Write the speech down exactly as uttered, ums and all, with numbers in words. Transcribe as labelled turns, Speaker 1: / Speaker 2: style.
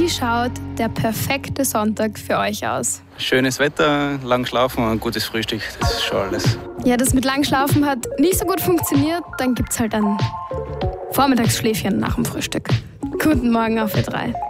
Speaker 1: schaut der perfekte Sonntag für euch aus?
Speaker 2: Schönes Wetter, lang schlafen und ein gutes Frühstück, das ist schon alles.
Speaker 1: Ja, das mit lang schlafen hat nicht so gut funktioniert, dann gibt's halt ein Vormittagsschläfchen nach dem Frühstück. Guten Morgen auf Ö drei.